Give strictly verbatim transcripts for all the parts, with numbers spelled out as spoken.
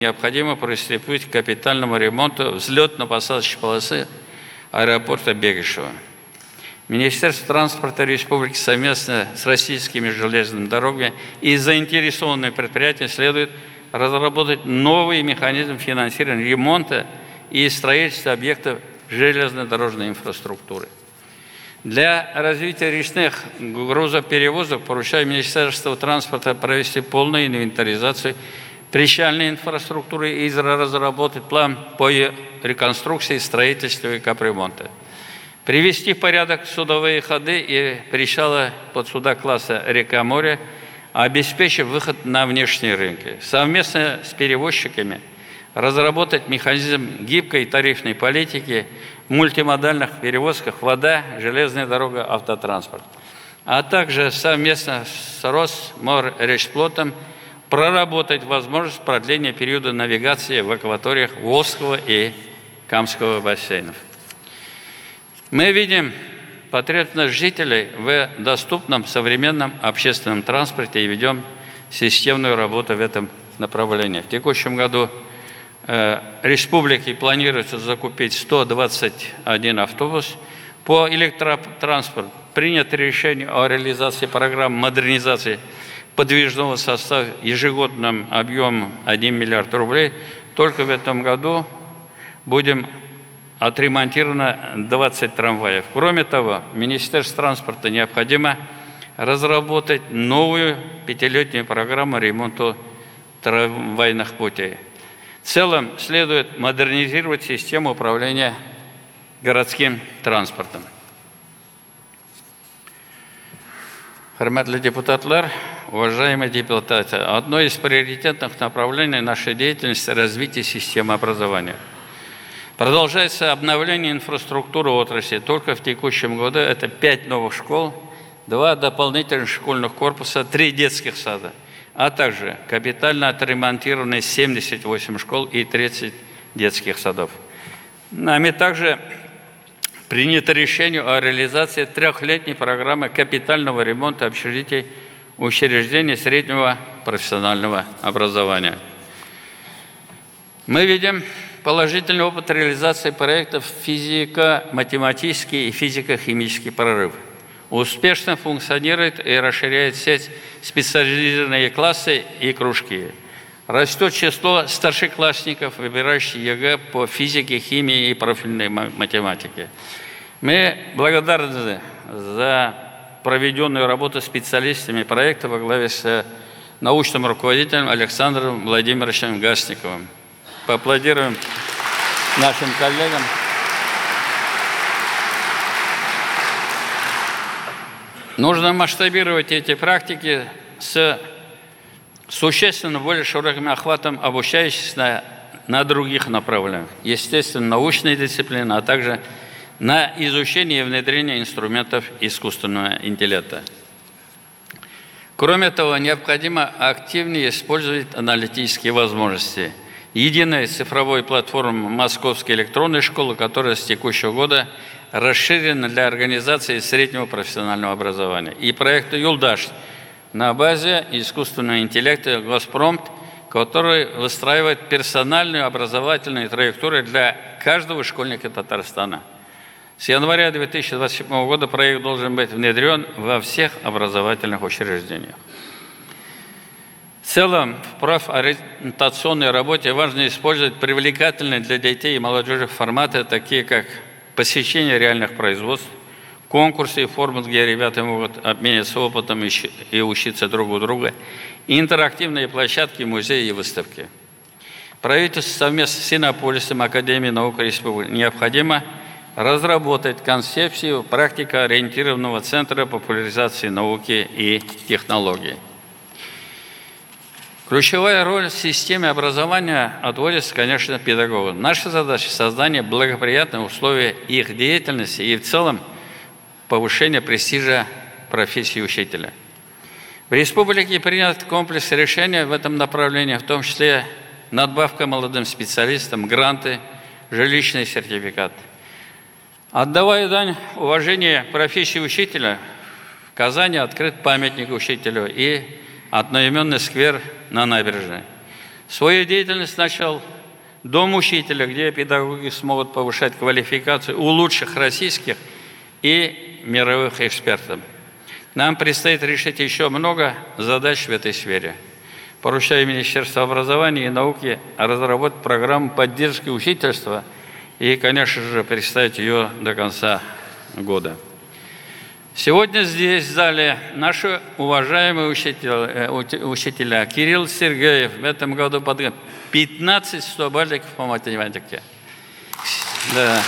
необходимо приступить к капитальному ремонту взлетно-посадочной полосы аэропорта Бегишева. Министерство транспорта Республики совместно с российскими железными дорогами и заинтересованными предприятиями следует разработать новый механизм финансирования ремонта и строительства объектов железнодорожной инфраструктуры. Для развития речных грузоперевозок поручаю Министерству транспорта провести полную инвентаризацию причальной инфраструктуры и разработать план по реконструкции, строительству и капремонта. Привести в порядок судовые ходы и причалы под суда класса река-море, обеспечив выход на внешние рынки. Совместно с перевозчиками разработать механизм гибкой тарифной политики в мультимодальных перевозках вода, железная дорога, автотранспорт. А также совместно с Росморречфлотом проработать возможность продления периода навигации в акваториях Волжского и Камского бассейнов. Мы видим потребность жителей в доступном современном общественном транспорте и ведем системную работу в этом направлении. В текущем году э, республике планируется закупить сто двадцать один автобус. По электротранспорту принято решение о реализации программы модернизации подвижного состава ежегодным объемом один миллиард рублей. Только в этом году будем отремонтировано двадцать трамваев. Кроме того, Министерству транспорта необходимо разработать новую пятилетнюю программу ремонта трамвайных путей. В целом следует модернизировать систему управления городским транспортом. Хөрмәтле депутатлар, уважаемые депутаты, одно из приоритетных направлений нашей деятельности – развитие системы образования. Продолжается обновление инфраструктуры отрасли. Только в текущем году это пять новых школ, два дополнительных школьных корпуса, три детских сада, а также капитально отремонтированные семьдесят восемь школ и тридцать детских садов. Нами также принято решение о реализации трехлетней программы капитального ремонта общежитий учреждений среднего профессионального образования. Мы видим положительный опыт реализации проектов физико-математический и физико-химический прорыв. Успешно функционирует и расширяет сеть специализированные классы и кружки. Растет число старшеклассников, выбирающих ЕГЭ по физике, химии и профильной математике. Мы благодарны за проведенную работу специалистами проекта во главе с научным руководителем Александром Владимировичем Гасниковым. Поаплодируем нашим коллегам. Нужно масштабировать эти практики с существенно более широким охватом обучающихся на, на других направлениях, естественно, научные дисциплины, а также на изучение и внедрение инструментов искусственного интеллекта. Кроме того, необходимо активнее использовать аналитические возможности. Единая цифровая платформа Московской электронной школы, которая с текущего года расширена для организации среднего профессионального образования. И проект «Юлдаш» на базе искусственного интеллекта «Госпромт», который выстраивает персональную образовательную траекторию для каждого школьника Татарстана. С января две тысячи двадцать седьмого года проект должен быть внедрен во всех образовательных учреждениях. В целом, в профориентационной работе важно использовать привлекательные для детей и молодежи форматы, такие как посещение реальных производств, конкурсы и формы, где ребята могут обменяться опытом и учиться друг у друга, и интерактивные площадки, музеи и выставки. Правительство совместно с Иннополисом Академией наук Республики необходимо разработать концепцию практикоориентированного центра популяризации науки и технологий. Ключевая роль в системе образования отводится, конечно, педагогам. Наша задача – создание благоприятных условий их деятельности и в целом повышение престижа профессии учителя. В республике принят комплекс решений в этом направлении, в том числе надбавка молодым специалистам, гранты, жилищный сертификат. Отдавая дань уважения профессии учителя, в Казани открыт памятник учителю и одноименный сквер на набережной. Свою деятельность начал Дом учителя, где педагоги смогут повышать квалификацию у лучших российских и мировых экспертов. Нам предстоит решить еще много задач в этой сфере. Поручаю Министерству образования и науки разработать программу поддержки учительства и, конечно же, представить ее до конца года. Сегодня здесь, в зале, наши уважаемые учителя, учителя Кирилл Сергеев в этом году подготовил пятнадцать стобальников по математике. Да.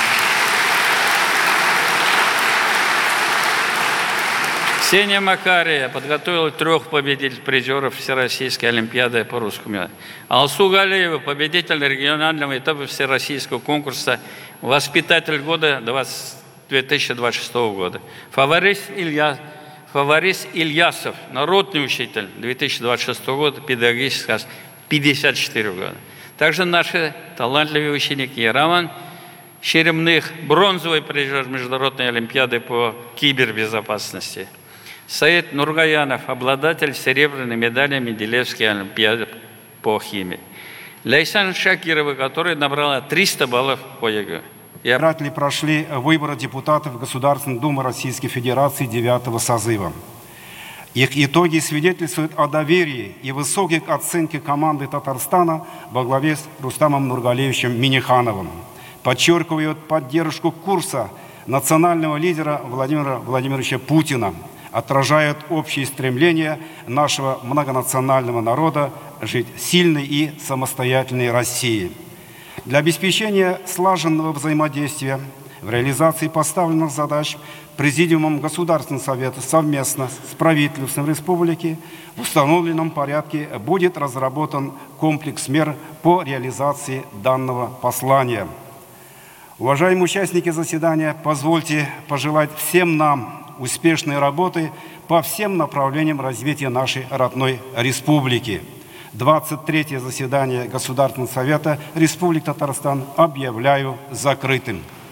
Ксения Макария подготовила трех победителей призеров Всероссийской олимпиады по русскому языку. Алсу Галиева, победитель регионального этапа Всероссийского конкурса «Воспитатель года» две тысячи двадцать шестого года. Фаворис, Илья, Фаворис Ильясов, народный учитель две тысячи двадцать шестого года, педагогический пятьдесят четыре года. Также наши талантливые ученики Роман Черемных, бронзовый призер Международной олимпиады по кибербезопасности. Саид Нургаянов, обладатель серебряной медали Менделеевской олимпиады по химии. Лейсан Шакирова, которая набрала триста баллов по ЕГЭ. Избиратели прошли выборы депутатов Государственной Думы Российской Федерации девятого созыва. Их итоги свидетельствуют о доверии и высокой оценке команды Татарстана во главе с Рустамом Нургалиевичем Миннихановым. Подчеркивают поддержку курса национального лидера Владимира Владимировича Путина, отражают общие стремления нашего многонационального народа жить сильной и самостоятельной России. Для обеспечения слаженного взаимодействия в реализации поставленных задач Президиумом Государственного Совета совместно с правительством Республики в установленном порядке будет разработан комплекс мер по реализации данного послания. Уважаемые участники заседания, позвольте пожелать всем нам успешной работы по всем направлениям развития нашей родной республики. двадцать третье заседание Государственного Совета Республики Татарстан объявляю закрытым.